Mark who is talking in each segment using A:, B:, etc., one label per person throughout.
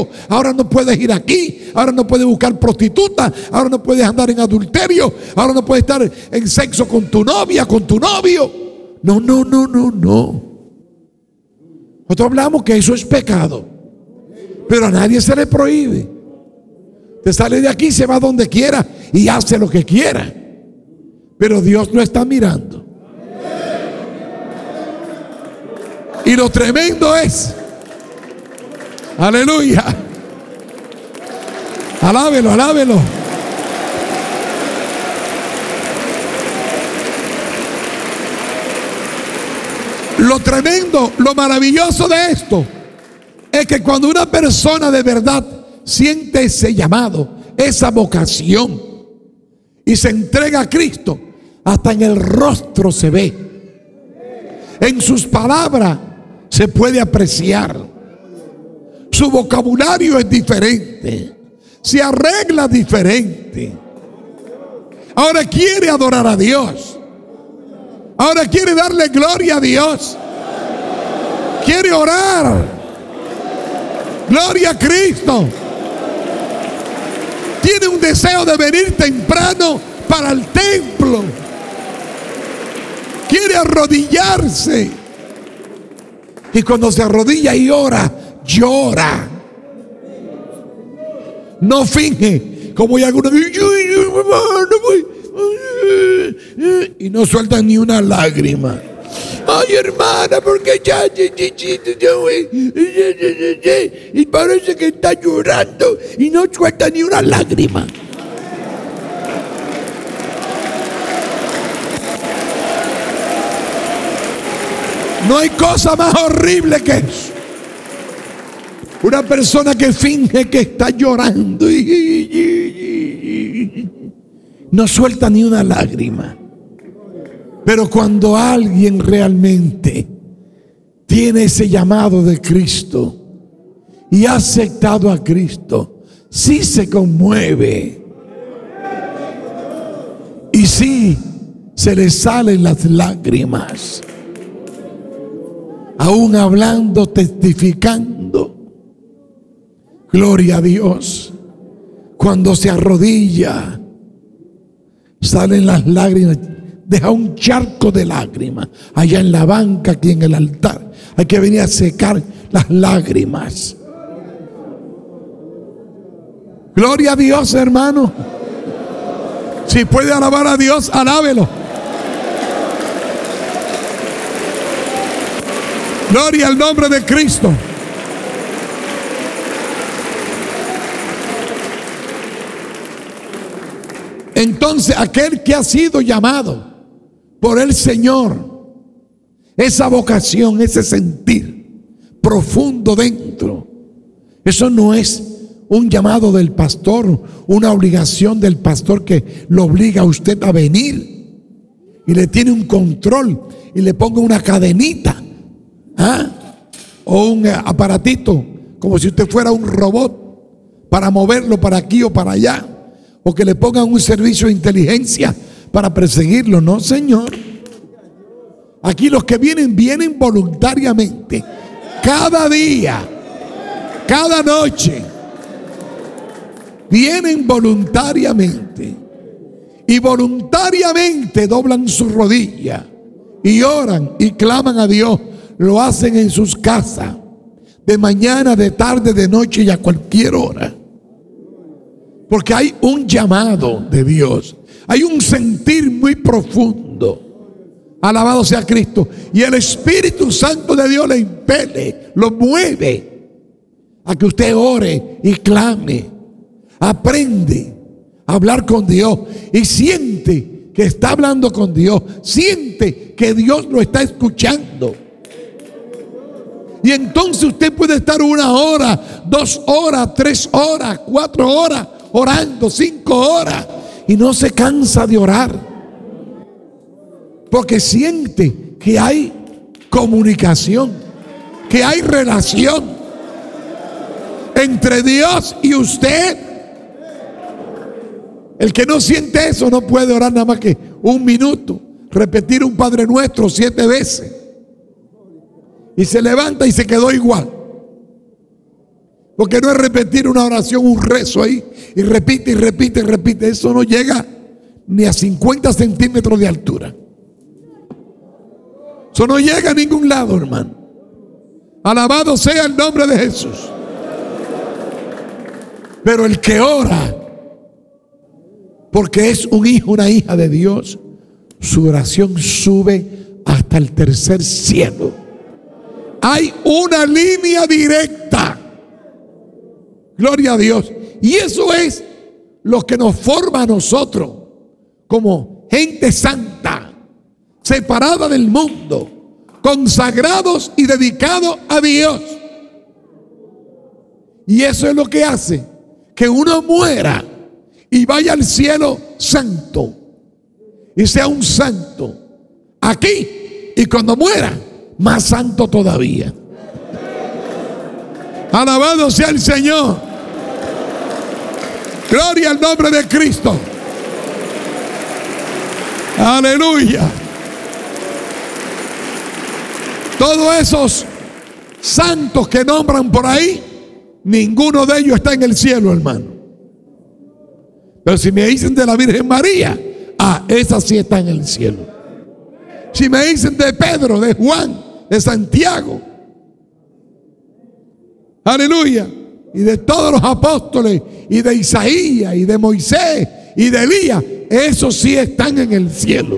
A: esto, ahora no puedes ir aquí, ahora no puedes buscar prostituta, ahora no puedes andar en adulterio, ahora no puedes estar en sexo con tu novia, con tu novio. No. Nosotros hablamos que eso es pecado, pero a nadie se le prohíbe. Te sale de aquí, se va donde quiera y hace lo que quiera, pero Dios lo está mirando. Y lo tremendo es, aleluya, alábelo. Lo tremendo, lo maravilloso de esto es que cuando una persona de verdad siente ese llamado, esa vocación y se entrega a Cristo, hasta en el rostro se ve, en sus palabras se puede apreciar, su vocabulario es diferente, se arregla diferente. Ahora quiere adorar a Dios, ahora quiere darle gloria a Dios, quiere orar, gloria a Cristo. Tiene un deseo de venir temprano para el templo, quiere arrodillarse, y cuando se arrodilla y ora, llora, no finge como hay algunos y no sueltan ni una lágrima. Ay, hermana, porque ya y parece que está llorando y no suelta ni una lágrima. No hay cosa más horrible que eso. Una persona que finge que está llorando y no suelta ni una lágrima. Pero cuando alguien realmente tiene ese llamado de Cristo y ha aceptado a Cristo, sí se conmueve y sí se le salen las lágrimas, aún hablando, testificando. Gloria a Dios. Cuando se arrodilla, salen las lágrimas. Deja un charco de lágrimas allá en la banca, aquí en el altar. Hay que venir a secar las lágrimas. Gloria a Dios, hermano. Si puede alabar a Dios, alábelo. Gloria al nombre de Cristo. Entonces, aquel que ha sido llamado por el Señor, esa vocación, ese sentir profundo dentro, eso no es un llamado del pastor, una obligación del pastor que lo obliga a usted a venir y le tiene un control y le ponga una cadenita, o un aparatito, como si usted fuera un robot para moverlo para aquí o para allá, o que le pongan un servicio de inteligencia para perseguirlo. No, Señor. Aquí los que vienen voluntariamente, cada día, cada noche, vienen voluntariamente y voluntariamente doblan su rodilla y oran y claman a Dios. Lo hacen en sus casas, de mañana, de tarde, de noche y a cualquier hora, porque hay un llamado de Dios, hay un sentir muy profundo. Alabado sea Cristo. Y el Espíritu Santo de Dios le impele, lo mueve a que usted ore y clame, aprende a hablar con Dios y siente que está hablando con Dios, siente que Dios lo está escuchando. Y entonces usted puede estar 1 hora, 2 horas, 3 horas, 4 horas orando, 5 horas y no se cansa de orar, porque siente que hay comunicación, que hay relación entre Dios y usted. El que no siente eso no puede orar nada más que 1 minuto, repetir un Padre Nuestro 7 veces y se levanta y se quedó igual. Porque no es repetir una oración, un rezo ahí, y repite y repite y repite. Eso no llega ni a 50 centímetros de altura. Eso no llega a ningún lado, hermano. Alabado sea el nombre de Jesús. Pero el que ora, porque es un hijo, una hija de Dios, su oración sube hasta el tercer cielo. Hay una línea directa. Gloria a Dios. Y eso es lo que nos forma a nosotros como gente santa, separada del mundo, consagrados y dedicados a Dios. Y eso es lo que hace que uno muera y vaya al cielo santo y sea un santo aquí, y cuando muera más santo todavía. Alabado sea el Señor. Gloria al nombre de Cristo. Aleluya. Todos esos santos que nombran por ahí, ninguno de ellos está en el cielo, hermano. Pero si me dicen de la Virgen María, esa sí está en el cielo. Si me dicen de Pedro, de Juan, de Santiago, aleluya, y de todos los apóstoles, y de Isaías, y de Moisés, y de Elías, esos sí están en el cielo.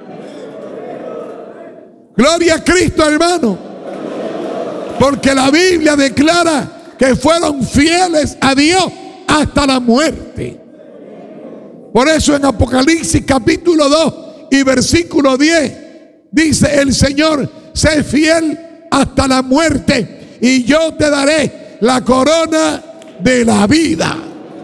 A: Gloria a Cristo, hermano. Porque la Biblia declara que fueron fieles a Dios hasta la muerte. Por eso en Apocalipsis capítulo 2 y versículo 10 dice el Señor: sé fiel hasta la muerte y yo te daré la corona de la vida.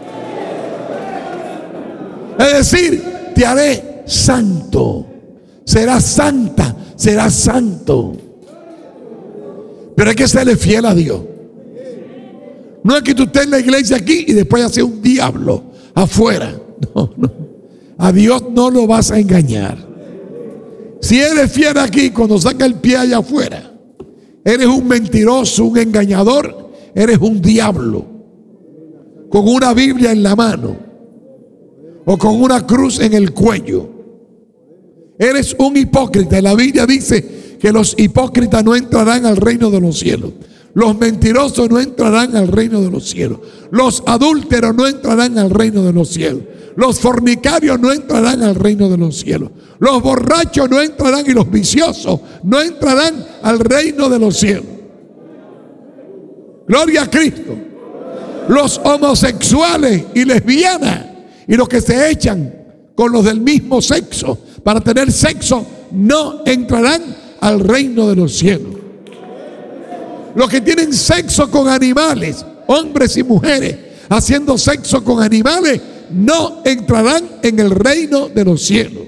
A: Es decir, te haré santo. Serás santa, serás santo. Pero hay que serle fiel a Dios. No es que tú estés en la iglesia aquí y después haces un diablo afuera. No. A Dios no lo vas a engañar. Si eres fiel aquí, cuando saca el pie allá afuera, eres un mentiroso, un engañador, eres un diablo con una Biblia en la mano o con una cruz en el cuello. Eres un hipócrita. La Biblia dice que los hipócritas no entrarán al reino de los cielos. Los mentirosos no entrarán al reino de los cielos. Los adúlteros no entrarán al reino de los cielos. Los fornicarios no entrarán al reino de los cielos. Los borrachos no entrarán, y los viciosos no entrarán al reino de los cielos. Gloria a Cristo. Los homosexuales y lesbianas y los que se echan con los del mismo sexo para tener sexo no entrarán al reino de los cielos. Los que tienen sexo con animales, hombres y mujeres haciendo sexo con animales, no entrarán en el reino de los cielos.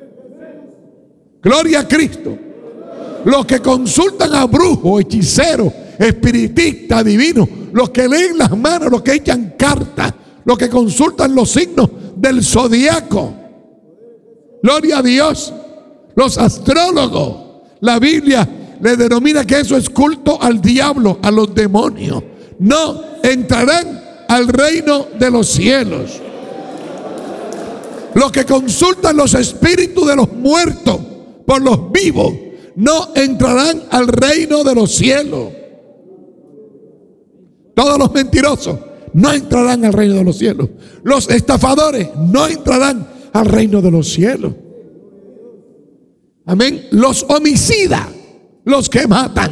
A: Gloria a Cristo. Los que consultan a brujos, hechiceros, espiritistas, divinos, los que leen las manos, los que echan cartas, los que consultan los signos del zodiaco. Gloria a Dios. Los astrólogos. La Biblia le denomina que eso es culto al diablo, a los demonios. No entrarán al reino de los cielos. Los que consultan los espíritus de los muertos por los vivos no entrarán al reino de los cielos. Todos los mentirosos no entrarán al reino de los cielos. Los estafadores no entrarán al reino de los cielos. Amén. Los homicidas, los que matan.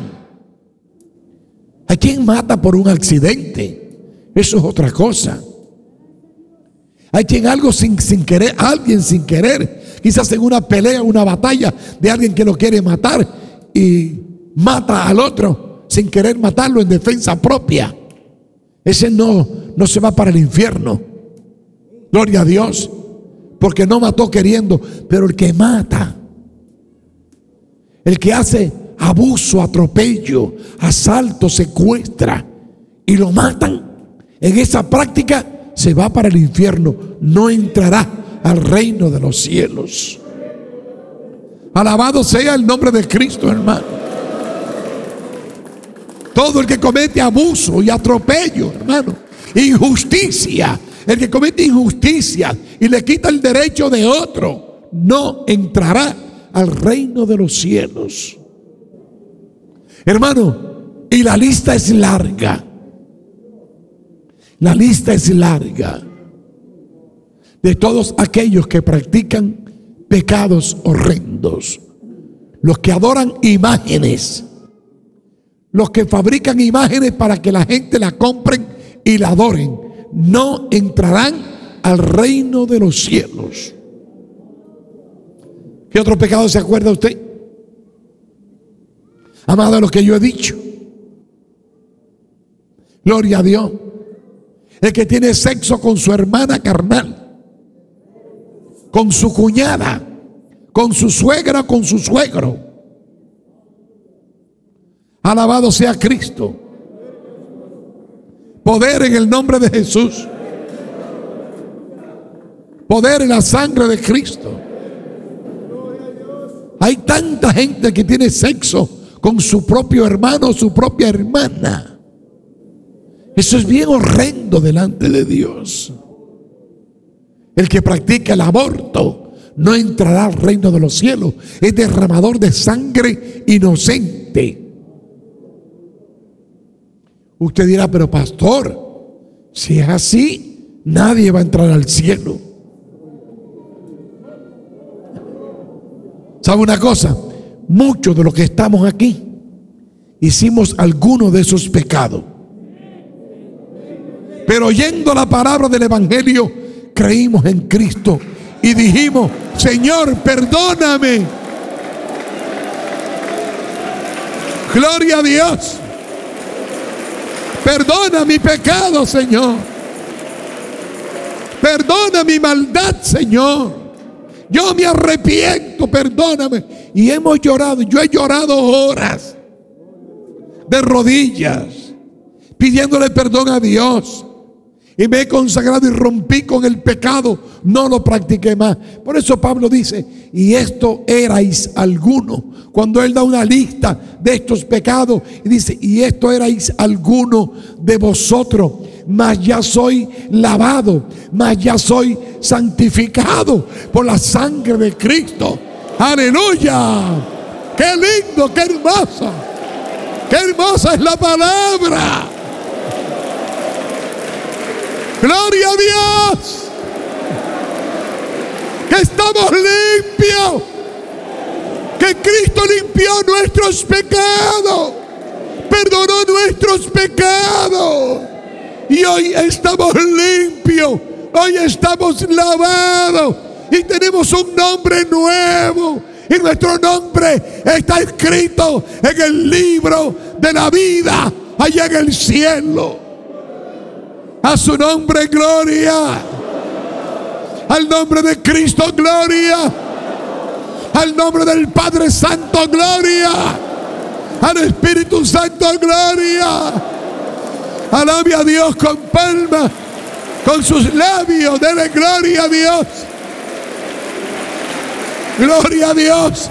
A: ¿A quién mata por un accidente? Eso es otra cosa. Hay quien algo sin querer, alguien sin querer, quizás en una pelea, una batalla de alguien que lo quiere matar y mata al otro sin querer matarlo en defensa propia. Ese no se va para el infierno. Gloria a Dios, porque no mató queriendo. Pero el que mata, el que hace abuso, atropello, asalto, secuestra y lo matan, en esa práctica se va para el infierno, no entrará al reino de los cielos. Alabado sea el nombre de Cristo, hermano. Todo el que comete abuso y atropello, hermano, injusticia, el que comete injusticia y le quita el derecho de otro, no entrará al reino de los cielos. Hermano, y la lista es larga. La lista es larga de todos aquellos que practican pecados horrendos. Los que adoran imágenes, los que fabrican imágenes para que la gente la compren y la adoren, no entrarán al reino de los cielos. ¿Qué otro pecado se acuerda usted? Amado, de lo que yo he dicho. Gloria a Dios. El que tiene sexo con su hermana carnal, con su cuñada, con su suegra, con su suegro. Alabado sea Cristo. Poder en el nombre de Jesús. Poder en la sangre de Cristo. Hay tanta gente que tiene sexo con su propio hermano o su propia hermana. Eso es bien horrendo delante de Dios. El que practica el aborto no entrará al reino de los cielos. Es derramador de sangre inocente. Usted dirá, pero pastor, si es así, nadie va a entrar al cielo. ¿Sabe una cosa? Muchos de los que estamos aquí hicimos alguno de esos pecados. Pero oyendo la palabra del evangelio, creímos en Cristo y dijimos, Señor, perdóname. Gloria a Dios. Perdona mi pecado, Señor. Perdona mi maldad, Señor. Yo me arrepiento, perdóname. Y hemos llorado, yo he llorado horas de rodillas, pidiéndole perdón a Dios. Y me he consagrado y rompí con el pecado, no lo practiqué más. Por eso Pablo dice, y esto erais alguno. Cuando él da una lista de estos pecados, y dice, y esto erais alguno de vosotros, mas ya soy lavado, mas ya soy santificado por la sangre de Cristo. Aleluya. Qué lindo, qué hermosa es la palabra. Gloria a Dios. Que estamos limpios. Que Cristo limpió nuestros pecados. Perdonó nuestros pecados. Y hoy estamos limpios. Hoy estamos lavados. Y tenemos un nombre nuevo. Y nuestro nombre está escrito en el libro de la vida allá en el cielo. A su nombre, gloria. Al nombre de Cristo, gloria. Al nombre del Padre Santo, gloria. Al Espíritu Santo, gloria. Alabe a Dios con palmas, con sus labios. Dele gloria a Dios. Gloria a Dios.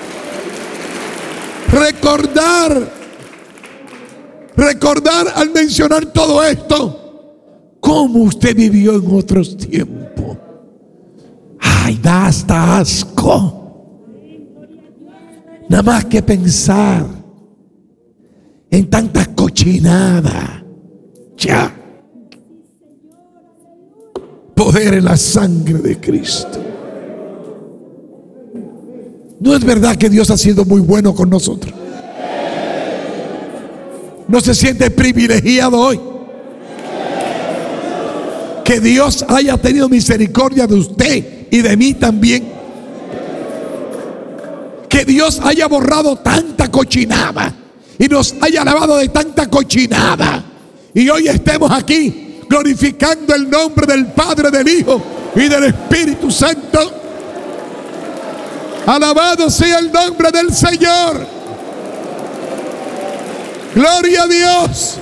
A: Recordar al mencionar todo esto, cómo usted vivió en otros tiempos. Ay, da hasta asco. Nada más que pensar en tanta cochinada. Ya. Poder en la sangre de Cristo. ¿No es verdad que Dios ha sido muy bueno con nosotros? ¿No se siente privilegiado hoy? Que Dios haya tenido misericordia de usted y de mí también. Que Dios haya borrado tanta cochinada y nos haya lavado de tanta cochinada. Y hoy estemos aquí glorificando el nombre del Padre, del Hijo y del Espíritu Santo. Alabado sea el nombre del Señor. Gloria a Dios.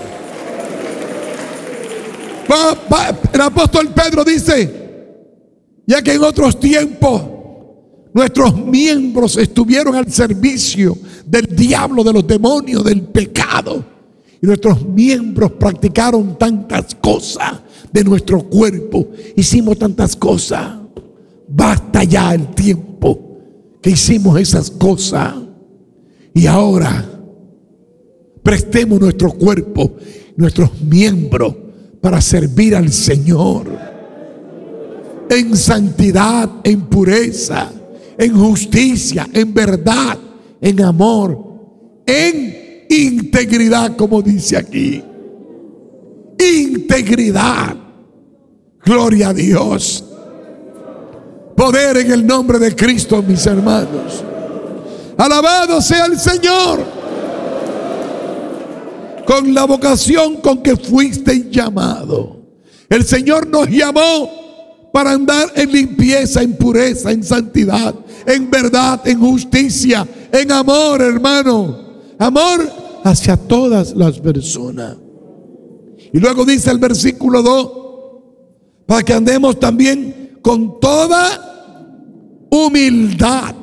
A: El apóstol Pedro dice, ya que en otros tiempos nuestros miembros estuvieron al servicio del diablo, de los demonios, del pecado, Y nuestros miembros practicaron tantas cosas de nuestro cuerpo. Hicimos tantas cosas. Basta ya el tiempo que hicimos esas cosas. Y ahora prestemos nuestro cuerpo, nuestros miembros, para servir al Señor en santidad, en pureza, en justicia, en verdad, en amor, en integridad, como dice aquí. Integridad. Gloria a Dios. Poder en el nombre de Cristo, mis hermanos. Alabado sea el Señor. Con la vocación con que fuiste llamado. El Señor nos llamó para andar en limpieza, en pureza, en santidad, en verdad, en justicia, en amor, hermano. Amor hacia todas las personas. Y luego dice el versículo 2, para que andemos también con toda humildad.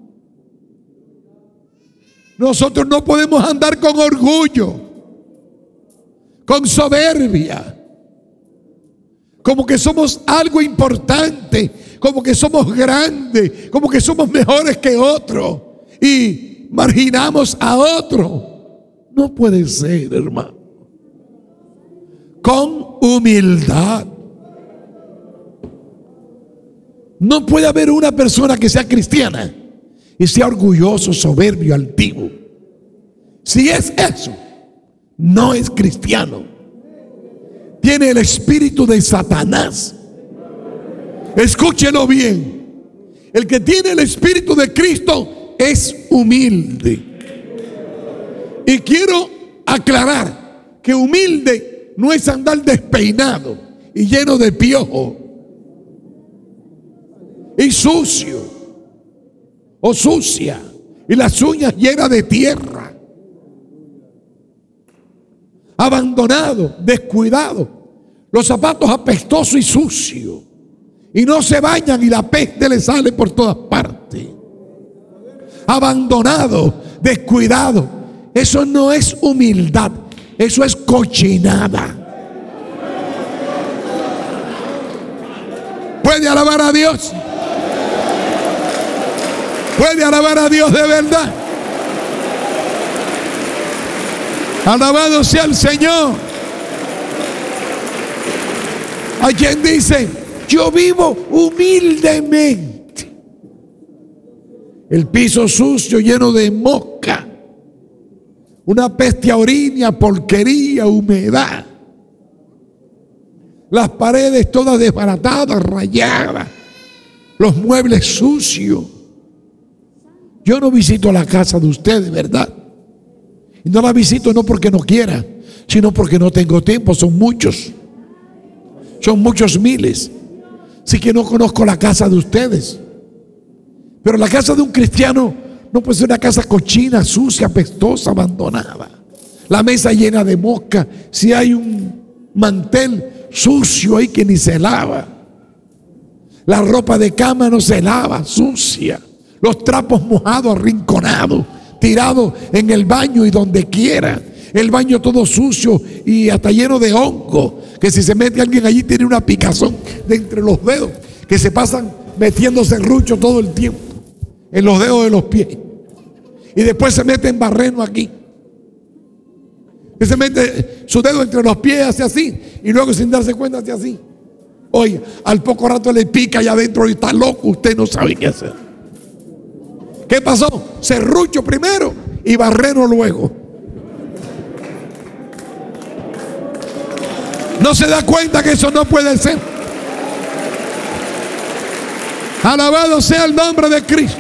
A: Nosotros no podemos andar con orgullo, con soberbia, como que somos algo importante, como que somos grandes, como que somos mejores que otro y marginamos a otro. No puede ser, hermano. Con humildad. No puede haber una persona que sea cristiana y sea orgulloso, soberbio, altivo. Si es eso, no es cristiano. Tiene el espíritu de Satanás. Escúchelo bien. El que tiene el espíritu de Cristo es humilde. Y quiero aclarar que humilde no es andar despeinado y lleno de piojo y sucio o sucia y las uñas llenas de tierra, abandonado, descuidado, los zapatos apestosos y sucios, y no se bañan y la peste le sale por todas partes. Abandonado, descuidado. Eso no es humildad, eso es cochinada. ¿Puede alabar a Dios? ¿Puede alabar a Dios de verdad? Alabado sea el Señor. Hay quien dice: yo vivo humildemente. El piso sucio, lleno de mosca, una peste orina, porquería, humedad. Las paredes todas desbaratadas, rayadas, los muebles sucios. Yo no visito la casa de ustedes, ¿verdad? Y no la visito no porque no quiera, sino porque no tengo tiempo. Son muchos miles. Así que no conozco la casa de ustedes. Pero la casa de un cristiano no puede ser una casa cochina, sucia, apestosa, abandonada. La mesa llena de mosca. Si hay un mantel sucio ahí que ni se lava. La ropa de cama no se lava, sucia. Los trapos mojados, arrinconados, tirados en el baño y donde quiera. El baño todo sucio y hasta lleno de hongo, que si se mete alguien allí tiene una picazón de entre los dedos, que se pasan metiéndose rucho todo el tiempo en los dedos de los pies. Y después se mete en barreno aquí. Que se mete su dedo entre los pies, hace así, y luego sin darse cuenta hace así. Oye, al poco rato le pica allá adentro y está loco, usted no sabe qué hacer. ¿Qué pasó? Serrucho primero y barreno luego. ¿No se da cuenta que eso no puede ser? Alabado sea el nombre de Cristo.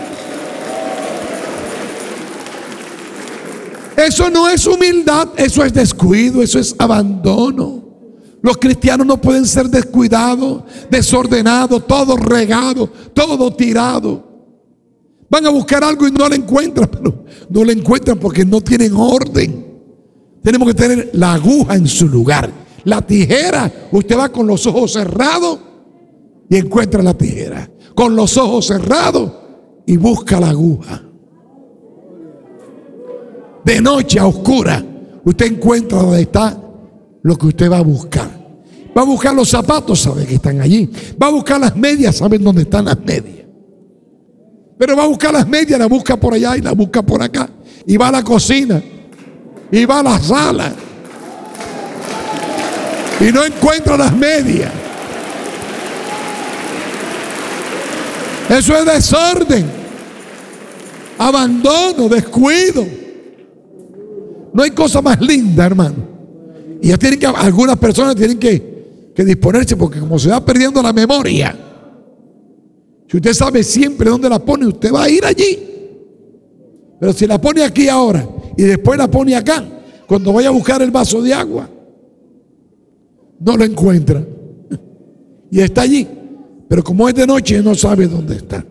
A: Eso no es humildad, eso es descuido, eso es abandono. Los cristianos no pueden ser descuidados, desordenados, todo regado, todo tirado. Van a buscar algo y no lo encuentran, pero no lo encuentran porque no tienen orden. Tenemos que tener la aguja en su lugar. La tijera, usted va con los ojos cerrados y encuentra la tijera. Con los ojos cerrados y busca la aguja. De noche a oscura, usted encuentra donde está lo que usted va a buscar. Va a buscar los zapatos, sabe que están allí. Va a buscar las medias, saben dónde están las medias. Pero va a buscar las medias, las busca por allá y las busca por acá. Y va a la cocina. Y va a la sala. Y no encuentra las medias. Eso es desorden, abandono, descuido. No hay cosa más linda, hermano. Y ya tienen que, algunas personas tienen que disponerse, porque como se va perdiendo la memoria, si usted sabe siempre dónde la pone, usted va a ir allí. Pero si la pone aquí ahora y después la pone acá, cuando vaya a buscar el vaso de agua, no lo encuentra. Y está allí. Pero como es de noche, no sabe dónde está.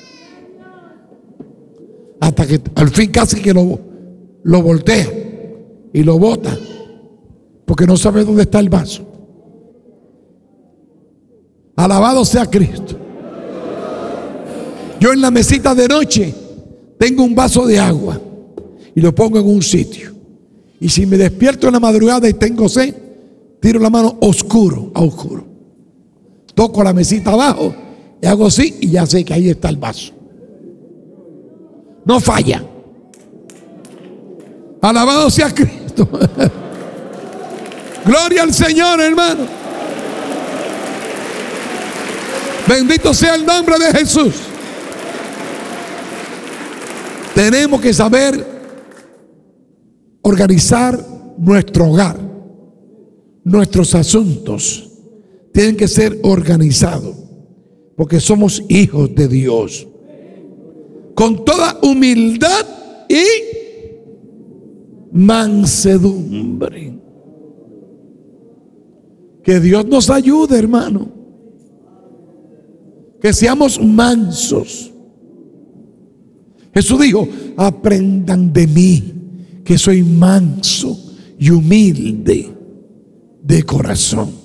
A: Hasta que al fin casi que lo voltea y lo bota, porque no sabe dónde está el vaso. Alabado sea Cristo. Yo en la mesita de noche tengo un vaso de agua y lo pongo en un sitio. Y si me despierto en la madrugada y tengo sed, tiro la mano oscuro a oscuro. Toco la mesita abajo y hago así y ya sé que ahí está el vaso. No falla. Alabado sea Cristo. Gloria al Señor, hermano. Bendito sea el nombre de Jesús. Tenemos que saber organizar nuestro hogar. Nuestros asuntos tienen que ser organizados, porque somos hijos de Dios. Con toda humildad y mansedumbre. Que Dios nos ayude, hermano. Que seamos mansos. Jesús dijo: aprendan de mí, que soy manso y humilde de corazón.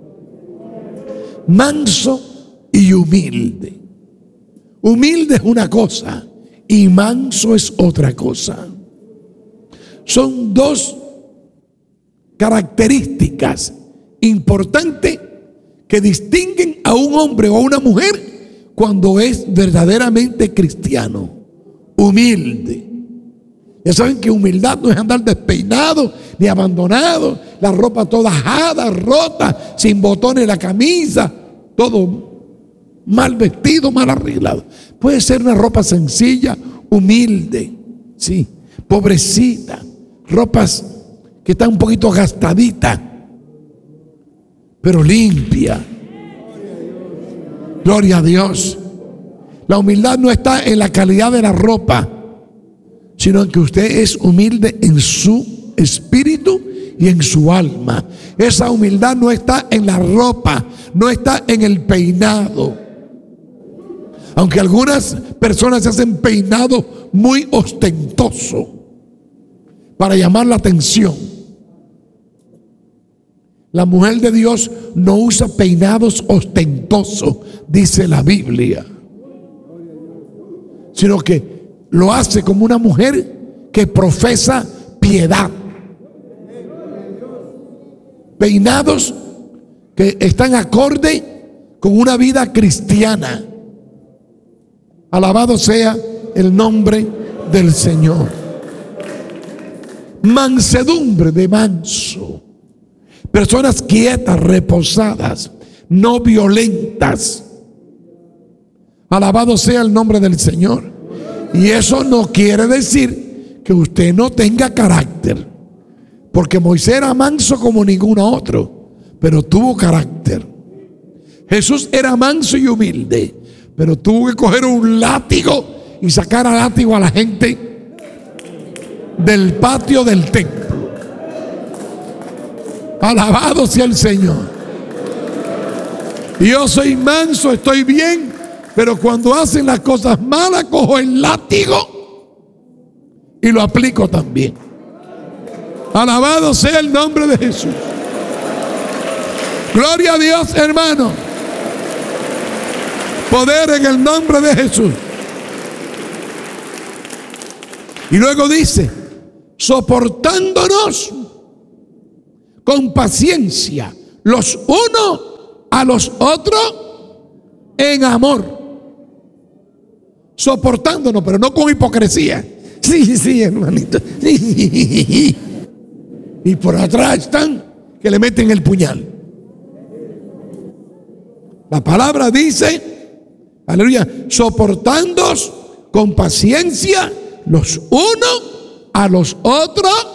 A: Manso y humilde. Humilde es una cosa y manso es otra cosa. Son dos características importantes que distinguen a un hombre o a una mujer cuando es verdaderamente cristiano. Humilde. Ya saben que humildad no es andar despeinado ni abandonado, la ropa toda ajada, rota, sin botones la camisa, todo mal vestido, mal arreglado. Puede ser una ropa sencilla, humilde, sí, pobrecita, ropas que están un poquito gastaditas, pero limpia. Gloria a Dios. La humildad no está en la calidad de la ropa, sino en que usted es humilde en su espíritu y en su alma. Esa humildad no está en la ropa, no está en el peinado. Aunque algunas personas se hacen peinados muy ostentosos para llamar la atención. La mujer de Dios no usa peinados ostentosos, dice la Biblia, sino que lo hace como una mujer que profesa piedad. Peinados que están acorde con una vida cristiana. Alabado sea el nombre del Señor. Mansedumbre, de manso. Personas quietas, reposadas, no violentas. Alabado sea el nombre del Señor. Y eso no quiere decir que usted no tenga carácter, porque Moisés era manso como ningún otro, pero tuvo carácter. Jesús era manso y humilde, pero tuvo que coger un látigo y sacar a látigo a la gente del patio del templo. Alabado sea el Señor. Yo soy manso, estoy bien, pero cuando hacen las cosas malas, cojo el látigo y lo aplico también. Alabado sea el nombre de Jesús. Gloria a Dios, hermano. Poder en el nombre de Jesús. Y luego dice: soportándonos con paciencia los unos a los otros en amor, soportándonos, pero no con hipocresía. Sí, hermanito. Sí. Y por atrás están que le meten el puñal. La palabra dice, aleluya, soportándoos con paciencia los unos a los otros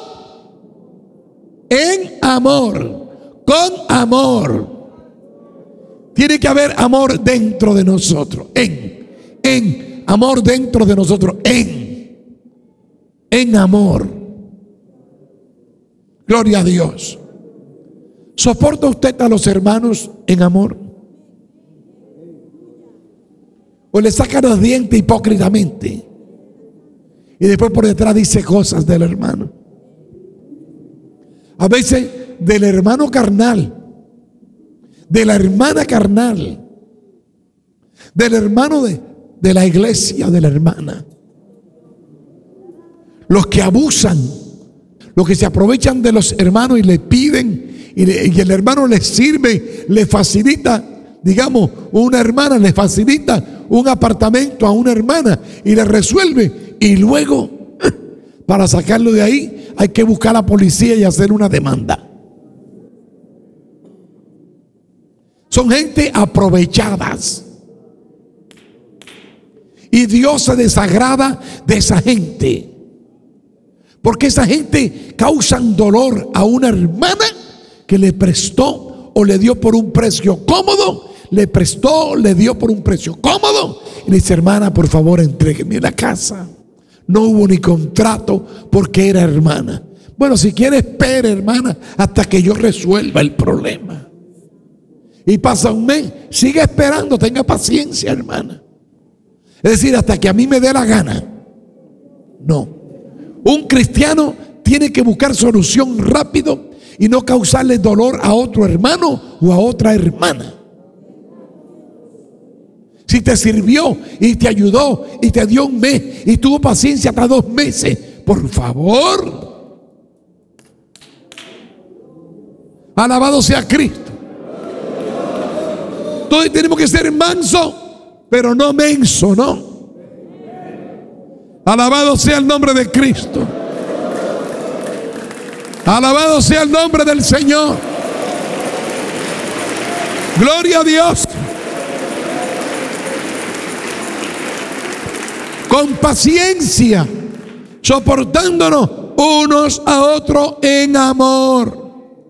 A: en amor, con amor. Tiene que haber amor dentro de nosotros, en amor dentro de nosotros, en amor. Gloria a Dios. ¿Soporta usted a los hermanos en amor? ¿O le saca los dientes hipócritamente y después por detrás dice cosas del hermano? A veces del hermano carnal, de la hermana carnal, del hermano de la iglesia, de la hermana. Los que abusan, los que se aprovechan de los hermanos y le piden, y el hermano les sirve, le facilita, digamos, una hermana le facilita un apartamento a una hermana y le resuelve, y luego para sacarlo de ahí hay que buscar a la policía y hacer una demanda. Son gente aprovechadas. Y Dios se desagrada de esa gente. Porque esa gente causan dolor a una hermana que le prestó o le dio por un precio cómodo. Le prestó, le dio por un precio cómodo. Y le dice, hermana, por favor, entrégueme la casa. No hubo ni contrato porque era hermana. Bueno, si quiere, espere, hermana, hasta que yo resuelva el problema. Y pasa un mes, sigue esperando, tenga paciencia, hermana. Es decir, hasta que a mí me dé la gana. No. Un cristiano tiene que buscar solución rápido y no causarle dolor a otro hermano o a otra hermana. Si te sirvió y te ayudó y te dio un mes y tuvo paciencia hasta 2 meses, por favor. Alabado sea Cristo. Todos tenemos que ser mansos, pero no menso, ¿no? Alabado sea el nombre de Cristo. Alabado sea el nombre del Señor. Gloria a Dios. Con paciencia, soportándonos unos a otros en amor.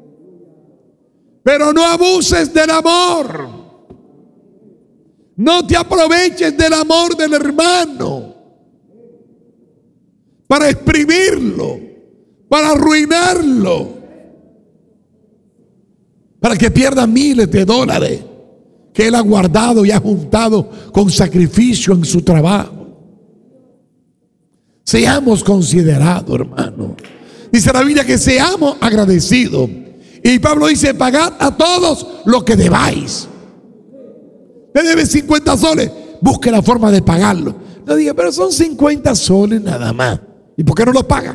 A: Pero no abuses del amor. No te aproveches del amor del hermano para exprimirlo, para arruinarlo, para que pierda miles de dólares que él ha guardado y ha juntado con sacrificio en su trabajo. Seamos considerados, hermano. Dice la Biblia que seamos agradecidos. Y Pablo dice, pagad a todos lo que debáis. Te debe 50 soles, busque la forma de pagarlo. No diga, pero son 50 soles nada más. ¿Y por qué no lo paga?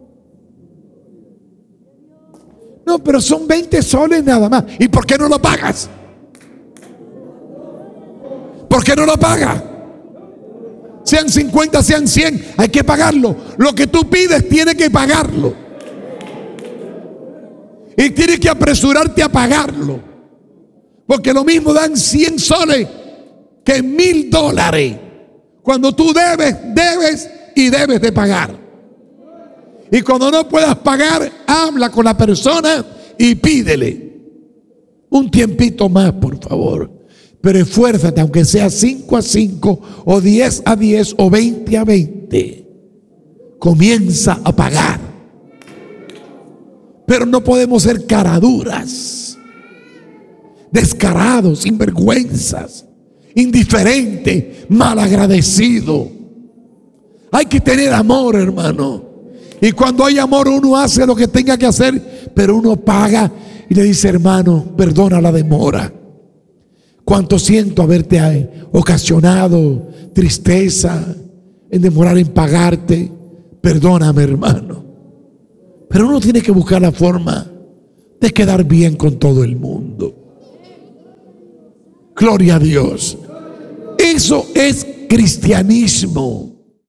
A: No, pero son 20 soles nada más. ¿Y por qué no lo pagas? ¿Por qué no lo pagas? Sean 50, sean 100, hay que pagarlo. Lo que tú pides, tienes que pagarlo. Y tienes que apresurarte a pagarlo. Porque lo mismo dan 100 soles que $1000. Cuando tú debes y debes de pagar. Y cuando no puedas pagar, habla con la persona y pídele un tiempito más, por favor. Pero esfuérzate, aunque sea 5 a 5 o 10 a 10 o 20 a 20. Comienza a pagar. Pero no podemos ser caraduras, descarados, sinvergüenzas, indiferentes, malagradecidos. Hay que tener amor, hermano. Y cuando hay amor, uno hace lo que tenga que hacer, pero uno paga y le dice, hermano, perdona la demora. Cuánto siento haberte ocasionado tristeza en demorar en pagarte. Perdóname, hermano. Pero uno tiene que buscar la forma de quedar bien con todo el mundo. Gloria a Dios. Eso es cristianismo.